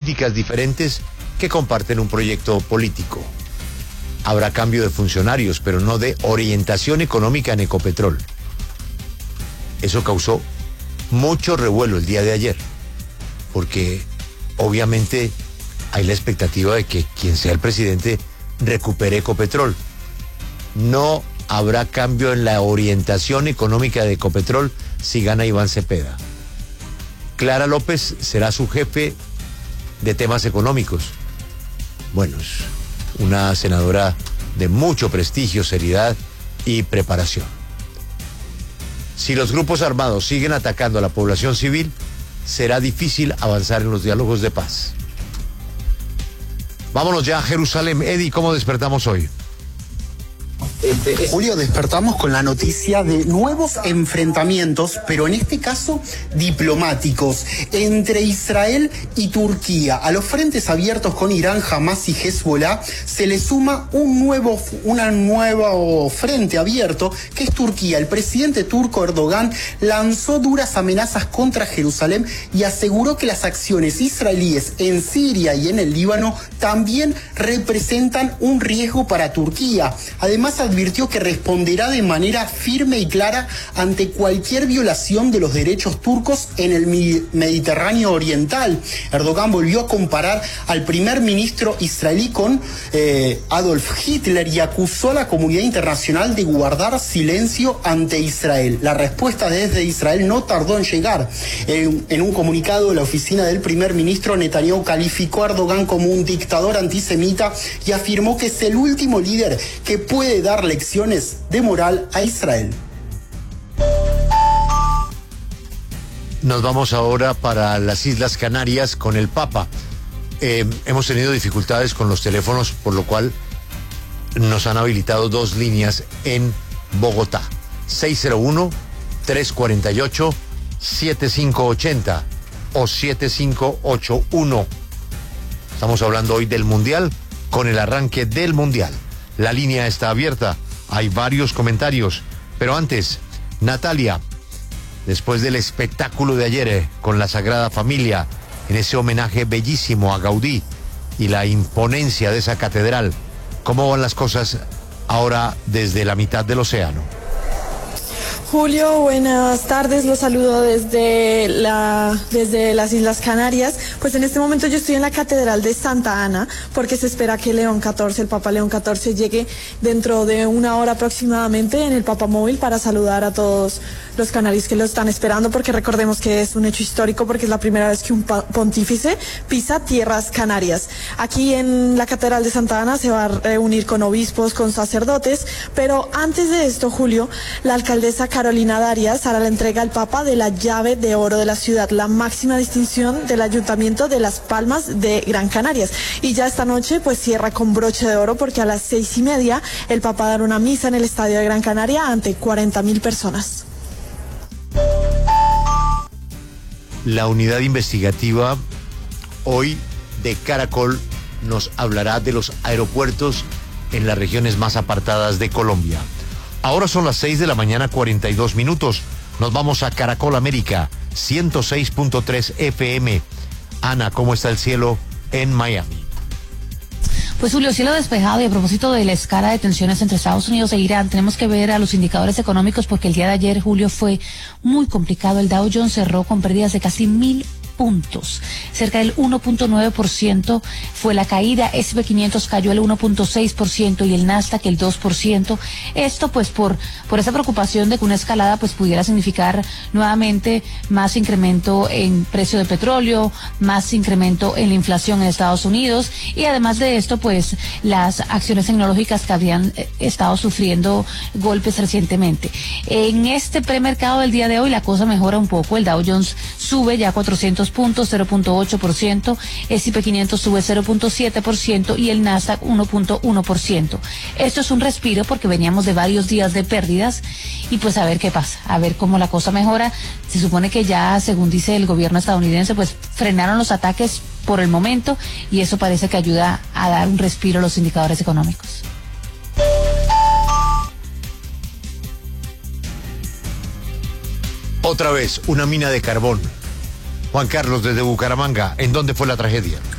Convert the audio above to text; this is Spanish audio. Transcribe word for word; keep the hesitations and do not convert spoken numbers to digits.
políticas diferentes que comparten un proyecto político. Habrá cambio de funcionarios, pero no de orientación económica en Ecopetrol. Eso causó mucho revuelo el día de ayer, porque obviamente hay la expectativa de que quien sea el presidente recupere Ecopetrol. No habrá cambio en la orientación económica de Ecopetrol si gana Iván Cepeda. Clara López será su jefe de temas económicos. Bueno, es una senadora de mucho prestigio, seriedad y preparación. Si los grupos armados siguen atacando a la población civil, será difícil avanzar en los diálogos de paz. Vámonos ya a Jerusalén. Eddie, ¿cómo despertamos hoy? Julio, despertamos con la noticia de nuevos enfrentamientos, pero en este caso diplomáticos, entre Israel y Turquía. A los frentes abiertos con Irán, Hamas y Hezbollah se le suma un nuevo, una nuevo frente abierto, que es Turquía. El presidente turco Erdogan lanzó duras amenazas contra Jerusalén y aseguró que las acciones israelíes en Siria y en el Líbano también representan un riesgo para Turquía. Además, advirtió que responderá de manera firme y clara ante cualquier violación de los derechos turcos en el Mediterráneo Oriental. Erdogan volvió a comparar al primer ministro israelí con eh, Adolf Hitler y acusó a la comunidad internacional de guardar silencio ante Israel. La respuesta desde Israel no tardó en llegar. En, en un comunicado, la oficina del primer ministro Netanyahu calificó a Erdogan como un dictador antisemita y afirmó que es el último líder que puede dar lecciones de moral a Israel. Nos vamos ahora para las Islas Canarias con el Papa. Eh, hemos tenido dificultades con los teléfonos, por lo cual nos han habilitado dos líneas en Bogotá. seis cero uno, tres cuatro ocho, siete cinco ocho cero o siete cinco ocho uno. Estamos hablando hoy del Mundial, con el arranque del Mundial. La línea está abierta, hay varios comentarios, pero antes, Natalia, después del espectáculo de ayer eh, con la Sagrada Familia, en ese homenaje bellísimo a Gaudí y la imponencia de esa catedral, ¿cómo van las cosas ahora desde la mitad del océano? Julio, buenas tardes, los saludo desde la desde las Islas Canarias. Pues en este momento yo estoy en la Catedral de Santa Ana, porque se espera que León catorce, el Papa León catorce, llegue dentro de una hora aproximadamente en el Papamóvil para saludar a todos los canarios que lo están esperando, porque recordemos que es un hecho histórico, porque es la primera vez que un pontífice pisa tierras canarias. Aquí en la Catedral de Santa Ana se va a reunir con obispos, con sacerdotes, pero antes de esto, Julio, la alcaldesa Carolina Darias hará la entrega al Papa de la llave de oro de la ciudad, la máxima distinción del Ayuntamiento de Las Palmas de Gran Canarias. Y ya esta noche pues cierra con broche de oro, porque a las seis y media el Papa dará una misa en el Estadio de Gran Canaria ante cuarenta mil personas. La unidad investigativa hoy de Caracol nos hablará de los aeropuertos en las regiones más apartadas de Colombia. Ahora son las seis de la mañana, cuarenta y dos minutos. Nos vamos a Caracol América, ciento seis punto tres F M. Ana, ¿cómo está el cielo en Miami? Pues Julio, cielo despejado, y a propósito de la escala de tensiones entre Estados Unidos e Irán, tenemos que ver a los indicadores económicos, porque el día de ayer, Julio, fue muy complicado. El Dow Jones cerró con pérdidas de casi mil puntos, cerca del uno punto nueve por ciento fue la caída. ese and pe quinientos cayó el uno punto seis por ciento y el Nasdaq el dos por ciento. Esto pues por por esa preocupación de que una escalada pues pudiera significar nuevamente más incremento en precio de petróleo, más incremento en la inflación en Estados Unidos, y además de esto pues las acciones tecnológicas que habían estado sufriendo golpes recientemente. En este premercado del día de hoy la cosa mejora un poco. El Dow Jones sube ya cuatrocientos puntos, cero punto ocho por ciento, ese and pe quinientos sube cero punto siete por ciento y el Nasdaq uno punto uno por ciento. Esto es un respiro, porque veníamos de varios días de pérdidas, y pues a ver qué pasa, a ver cómo la cosa mejora. Se supone que ya, según dice el gobierno estadounidense, pues frenaron los ataques por el momento, y eso parece que ayuda a dar un respiro a los indicadores económicos. Otra vez, una mina de carbón. Juan Carlos, desde Bucaramanga, ¿en dónde fue la tragedia?